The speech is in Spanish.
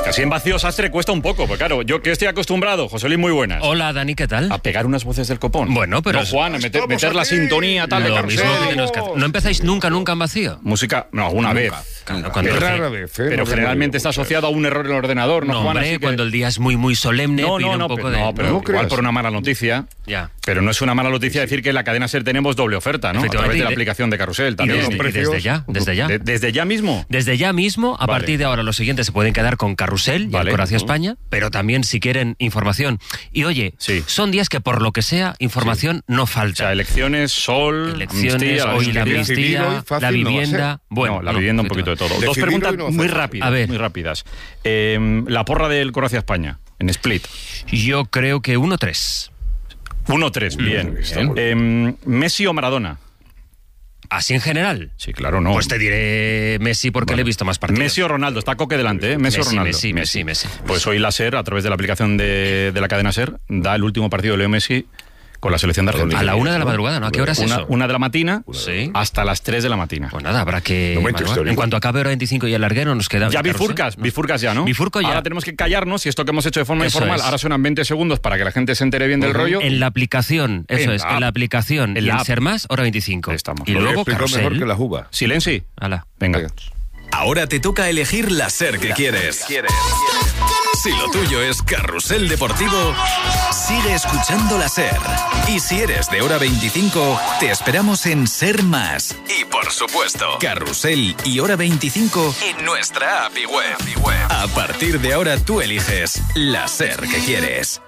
Casi en vacío sastre cuesta un poco, porque claro, yo que estoy acostumbrado, José Luis, muy buenas. Hola, Dani, ¿qué tal? A pegar unas voces del copón. Bueno, pero... No, Juan, a meter la sintonía tal de Lo Carrusel. mismo que tienes que hacer. ¿No empezáis nunca en vacío? Música, no, alguna vez. Claro, Pero, rara vez, pero generalmente está asociado a un error en el ordenador, ¿no, No, Juan? hombre, Así que... cuando el día es muy solemne, No, pide un no, poco pero, de... no, pero No igual creas. por una mala noticia. Ya. Pero no es una mala noticia decir que en la cadena SER tenemos doble oferta, ¿no? A través de la aplicación de Carrusel Y también. desde ya. ¿Desde ya mismo? Desde ya mismo, a Vale. partir de ahora, los siguientes se pueden quedar con Carrusel y Vale. el Corazón España, pero también si quieren información. Y oye, Sí. son días que por lo que sea, información no O falta. sea, elecciones, sol, Elecciones, amnistía, hoy la Decidir amnistía, hoy fácil la no va a vivienda... ser. Bueno, no, la vivienda un poquito de todo. Dos Decidir preguntas hoy no muy hace rápidas. A ver. Muy rápidas. La porra del Croacia España, en Split. Yo creo que 1-3. 1-3, bien. está muy ¿Messi o Maradona? Así en general. Sí, claro, no. Pues te diré Messi porque le he visto más partidos. Messi o Ronaldo, está Coque delante, ¿eh? Messi o Ronaldo. Messi. Pues hoy la SER, a través de la aplicación de la cadena SER, da el último partido de Leo Messi con la selección de Argentina. A la 1 de la madrugada, ¿no? ¿A qué hora es eso? Una de la matina Sí. hasta las 3 de la matina. Pues nada, habrá que... Momento evaluar. histórico. En cuanto acabe hora 25 y el larguero, nos queda... Ya Carrusel. bifurcas ya, ¿no? Bifurco ya. Ahora tenemos que callarnos y esto que hemos hecho de forma Eso informal, es. ahora suenan 20 segundos para que la gente se entere bien del rollo. En la aplicación, eso En es, la en la app. aplicación En y la en app. Ser Más, hora 25. Ahí estamos. Y Lo luego Explico mejor que Carrusel. la juba. Silenci. Ala. Venga. Ahora te toca elegir la SER que quieres. Si lo tuyo es Carrusel Deportivo, sigue escuchando la SER. Y si eres de hora 25, te esperamos en Ser Más. Y por supuesto, Carrusel y hora 25 en nuestra app y web. A partir de ahora tú eliges la SER que quieres.